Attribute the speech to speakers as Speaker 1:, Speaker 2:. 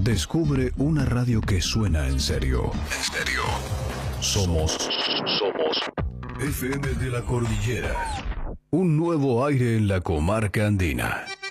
Speaker 1: Descubre una radio que suena en serio. En serio. Somos FM de la Cordillera. Un nuevo aire en la comarca andina.